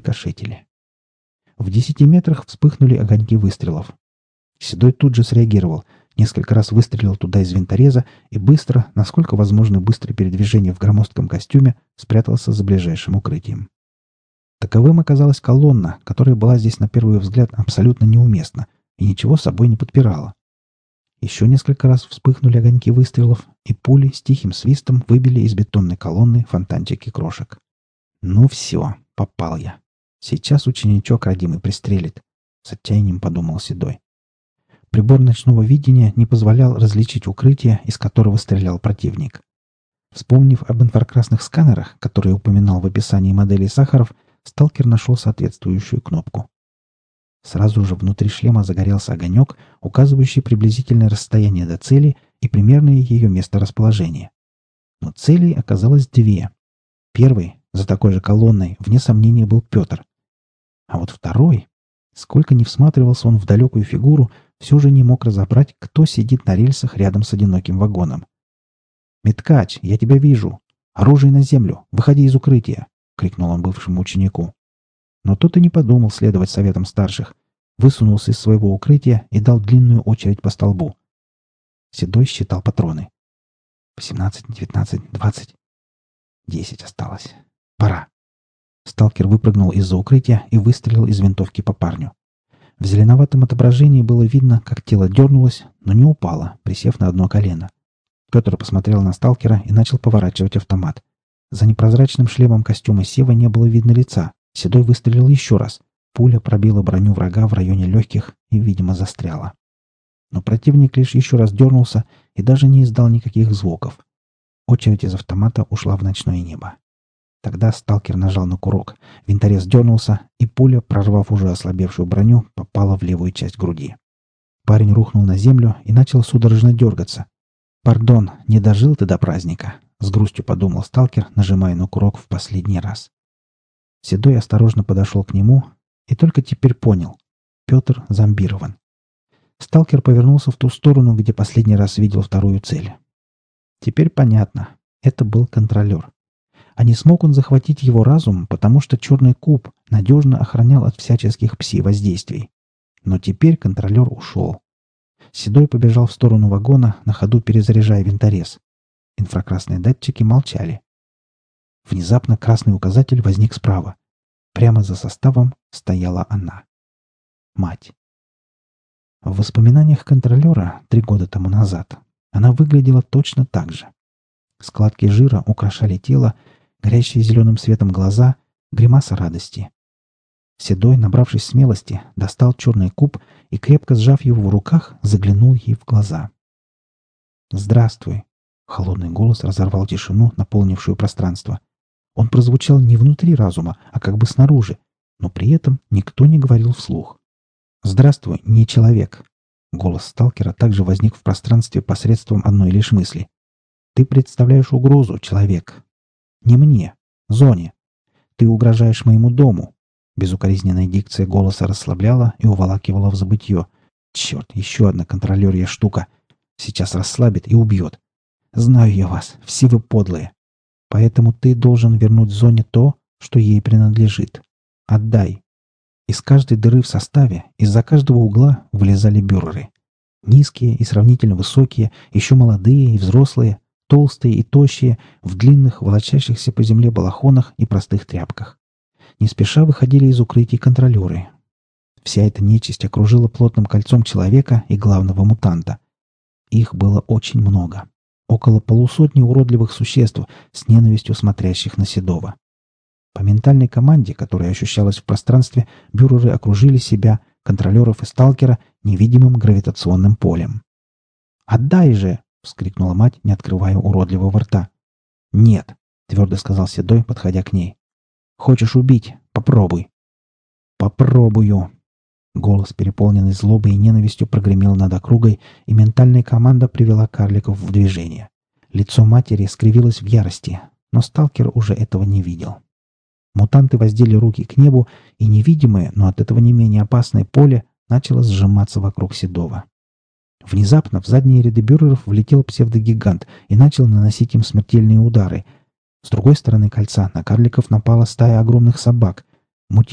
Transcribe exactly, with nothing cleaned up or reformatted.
рикошетили. В десяти метрах вспыхнули огоньки выстрелов. Седой тут же среагировал, несколько раз выстрелил туда из винтореза и быстро, насколько возможно быстрое передвижение в громоздком костюме, спрятался за ближайшим укрытием. Таковым оказалась колонна, которая была здесь на первый взгляд абсолютно неуместна и ничего собой не подпирала. Еще несколько раз вспыхнули огоньки выстрелов, и пули с тихим свистом выбили из бетонной колонны фонтанчики крошек. «Ну все, попал я. Сейчас ученичок родимый пристрелит», — с отчаянием подумал Седой. Прибор ночного видения не позволял различить укрытие, из которого стрелял противник. Вспомнив об инфракрасных сканерах, которые упоминал в описании модели Сахаров, сталкер нашел соответствующую кнопку. Сразу же внутри шлема загорелся огонек, указывающий приблизительное расстояние до цели и примерное ее месторасположение. Но целей оказалось две. Первый, за такой же колонной, вне сомнения, был Петр. А вот второй, сколько ни всматривался он в далекую фигуру, все же не мог разобрать, кто сидит на рельсах рядом с одиноким вагоном. «Меткач, я тебя вижу! Оружие на землю! Выходи из укрытия!» — крикнул он бывшему ученику. Но тот и не подумал следовать советам старших, высунулся из своего укрытия и дал длинную очередь по столбу. Седой считал патроны. «Восемнадцать, девятнадцать, двадцать. Десять осталось. Пора!» Сталкер выпрыгнул из-за укрытия и выстрелил из винтовки по парню. В зеленоватом отображении было видно, как тело дернулось, но не упало, присев на одно колено. Петр посмотрел на сталкера и начал поворачивать автомат. За непрозрачным шлемом костюма Сева не было видно лица. Седой выстрелил еще раз. Пуля пробила броню врага в районе легких и, видимо, застряла. Но противник лишь еще раз дернулся и даже не издал никаких звуков. Очередь из автомата ушла в ночное небо. Тогда сталкер нажал на курок. Винторез дернулся, и пуля, прорвав уже ослабевшую броню, попала в левую часть груди. Парень рухнул на землю и начал судорожно дергаться. «Пардон, не дожил ты до праздника», — с грустью подумал сталкер, нажимая на курок в последний раз. Седой осторожно подошел к нему и только теперь понял. Петр зомбирован. Сталкер повернулся в ту сторону, где последний раз видел вторую цель. Теперь понятно. Это был контролер. А не смог он захватить его разум, потому что черный куб надежно охранял от всяческих пси-воздействий. Но теперь контролер ушел. Седой побежал в сторону вагона, на ходу перезаряжая винторез. Инфракрасные датчики молчали. Внезапно красный указатель возник справа. Прямо за составом стояла она. Мать. В воспоминаниях контролера три года тому назад она выглядела точно так же. Складки жира украшали тело, горящие зеленым светом глаза, гримаса радости. Седой, набравшись смелости, достал черный куб и, крепко сжав его в руках, заглянул ей в глаза. «Здравствуй!» — холодный голос разорвал тишину, наполнившую пространство. Он прозвучал не внутри разума, а как бы снаружи, но при этом никто не говорил вслух. «Здравствуй, не человек!» Голос сталкера также возник в пространстве посредством одной лишь мысли. «Ты представляешь угрозу, человек. Не мне, зоне. Ты угрожаешь моему дому». Безукоризненная дикция голоса расслабляла и уволакивала в забытье. «Черт, еще одна контролерья штука. Сейчас расслабит и убьет. Знаю я вас, все вы подлые. Поэтому ты должен вернуть зоне то, что ей принадлежит. Отдай». Из каждой дыры в составе, из-за каждого угла вылезали бюреры. Низкие и сравнительно высокие, еще молодые и взрослые, толстые и тощие, в длинных, волочащихся по земле балахонах и простых тряпках. Не спеша выходили из укрытий контролеры. Вся эта нечисть окружила плотным кольцом человека и главного мутанта. Их было очень много. Около полусотни уродливых существ, с ненавистью смотрящих на Седова. По ментальной команде, которая ощущалась в пространстве, бюреры окружили себя, контролеров и сталкера, невидимым гравитационным полем. «Отдай же!» — вскрикнула мать, не открывая уродливого рта. «Нет!» — твердо сказал Седой, подходя к ней. «Хочешь убить? Попробуй!» «Попробую!» Голос, переполненный злобой и ненавистью, прогремел над округой, и ментальная команда привела карликов в движение. Лицо матери скривилось в ярости, но сталкер уже этого не видел. Мутанты воздели руки к небу, и невидимое, но от этого не менее опасное поле начало сжиматься вокруг Седова. Внезапно в задние ряды бюреров влетел псевдогигант и начал наносить им смертельные удары. С другой стороны кольца на карликов напала стая огромных собак.